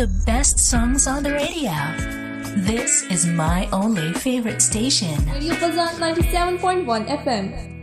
The best songs on the radio. This is my only favorite station. Radio Fazan 97.1 FM.